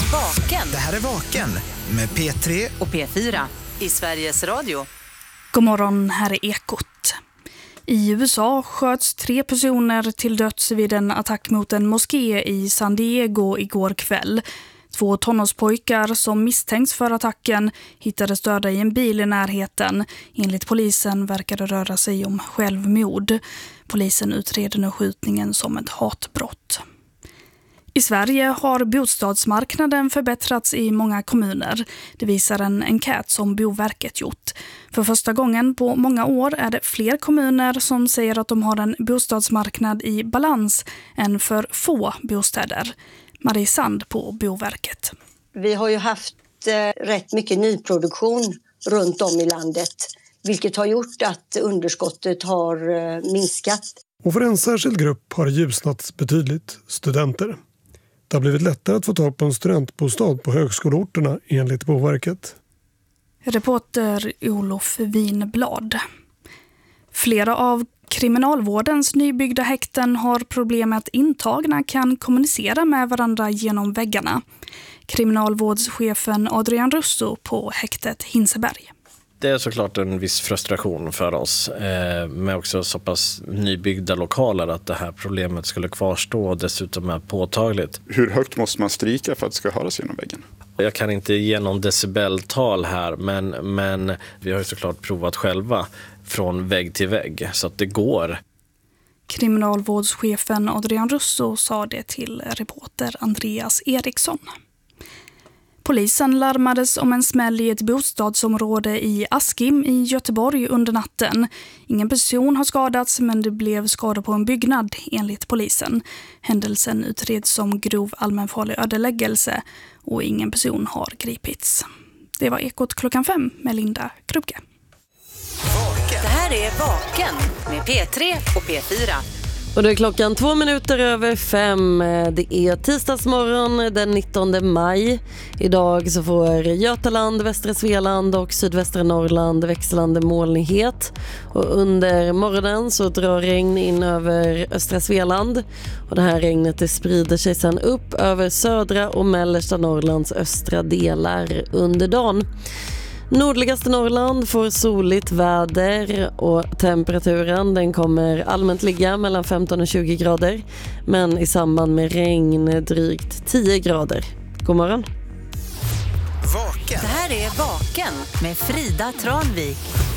Vaken. Det här är Vaken med P3 och P4 i Sveriges Radio. God morgon, här är Ekot. I USA sköts 3 personer till döds vid en attack mot en moské i San Diego igår kväll. 2 tonårspojkar som misstänks för attacken hittades döda i en bil i närheten. Enligt polisen verkar det röra sig om självmord. Polisen utreder nu skjutningen som ett hatbrott. I Sverige har bostadsmarknaden förbättrats i många kommuner. Det visar en enkät som Boverket gjort. För första gången på många år är det fler kommuner som säger att de har en bostadsmarknad i balans än för få bostäder. Marie Sand på Boverket. Vi har ju haft rätt mycket nyproduktion runt om i landet, vilket har gjort att underskottet har minskat. Och för en särskild grupp har det ljusnat betydligt: studenter. Det har blivit lättare att få tag på en studentbostad på högskoleorterna enligt Boverket. Reporter Olof Winblad. Flera av kriminalvårdens nybyggda häkten har problem med att intagna kan kommunicera med varandra genom väggarna. Kriminalvårdschefen Adrian Russo på häktet Hinseberg. Det är såklart en viss frustration för oss med också så pass nybyggda lokaler att det här problemet skulle kvarstå och dessutom är påtagligt. Hur högt måste man stryka för att det ska höras genom väggen? Jag kan inte ge någon decibeltal här men vi har ju såklart provat själva från vägg till vägg så att det går. Kriminalvårdschefen Adrian Russo sa det till reporter Andreas Eriksson. Polisen larmades om en smäll i ett bostadsområde i Askim i Göteborg under natten. Ingen person har skadats men det blev skador på en byggnad enligt polisen. Händelsen utreds som grov allmänfarlig ödeläggelse och ingen person har gripits. Det var Ekot 5 med Linda Krupke. Det här är Vaken med P3 och P4. Och då är klockan 5:02. Det är tisdagsmorgon den 19 maj. Idag så får Götaland, västra Svealand och sydvästra Norrland växlande molnighet. Och under morgonen så drar regn in över östra Svealand. Och det här regnet det sprider sig sedan upp över södra och mellersta Norrlands östra delar under dagen. Nordligaste Norrland får soligt väder och temperaturen den kommer allmänt ligga mellan 15 och 20 grader. Men i samband med regn drygt 10 grader. God morgon. Vaken. Det här är Vaken med Frida Tranvik.